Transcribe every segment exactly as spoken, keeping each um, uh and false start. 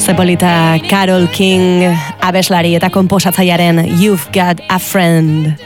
Zepolita Carole King abeslari eta konposatzailearen You've Got a Friend.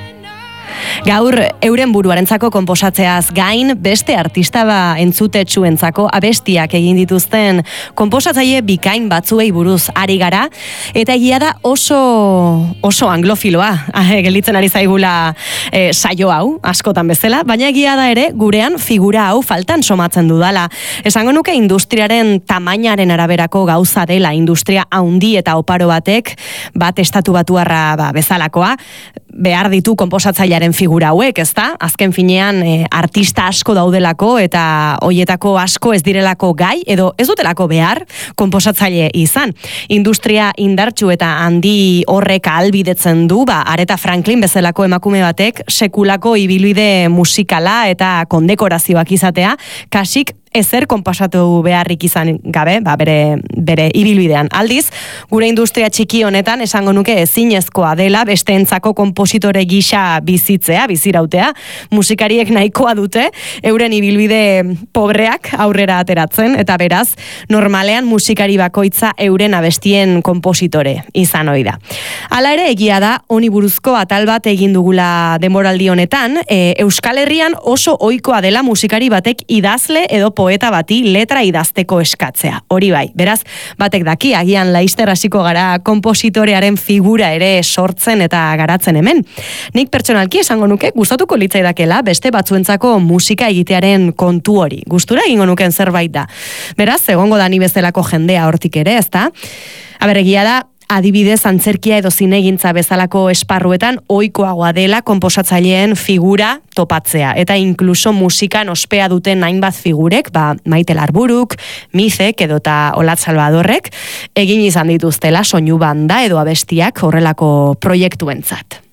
Gaur euren buruarentzako konposatzeaz gain beste artista ba entzutetsuentzako abestiak egin dituzten konposatzaile bikain batzuei buruz ari gara eta egia da oso oso anglofiloa gelditzen ari zaigula e, saio hau askotan bezala, baina egia da ere gurean figura hau faltan somatzen dudala. Esango nuke industriaren tamainaren araberako gauza dela, industria handi eta oparo batek bat estatu batuarra ba, bezalakoa behar ditu konposatzailearen figura hauek, ezta? Azken finean e, artista asko daudelako eta hoietako asko ez direlako gai edo ez dutelako behar konposatzaile izan. Industria indartsu eta handi horrek ahalbidetzen du, ba Aretha Franklin bezalako emakume batek sekulako ibilbide musikala eta kondekorazioak izatea, kasik ezer konpasatu beharrik izan gabe, ba, bere, bere ibilbidean. Aldiz, gure industria txiki honetan esango nuke ezinezkoa dela besteentzako konpositore gisa bizitzea, bizirautea. Musikariek nahikoa dute, euren ibilbide pobreak aurrera ateratzen, eta beraz, normalean musikari bakoitza euren abestien konpositore izan ohi da. Hala ere, egia da, honi buruzko atal bat egin dugula denboraldi honetan, e, Euskal Herrian oso ohikoa dela musikari batek idazle edo poeta bati letra idazteko eskatzea. Hori bai, beraz, batek daki, agian laizter hasiko gara konpositorearen figura ere sortzen eta garatzen hemen. Nik pertsonalki esango nuke, gustatuko litzaidakela beste batzuentzako musika egitearen kontu hori. Gustura egingo nuken zerbait da. Beraz, egongo da ni bezalako jendea hortik ere, ezta? Aber, egia da, adibidez antzerkia edo zinegintza bezalako esparruetan ohikoagoa dela konposatzaileen figura topatzea. Eta inkluso musikan ospea duten hainbat figurek, ba, Maite Larburuk, Mizek edo eta Olat Salvadorrek, egin izan dituztela soinu banda edo abestiak horrelako proiektuentzat.